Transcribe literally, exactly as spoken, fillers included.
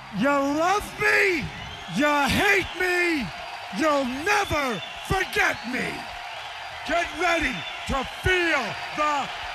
You love me, you hate me, you'll never forget me. Get ready to feel the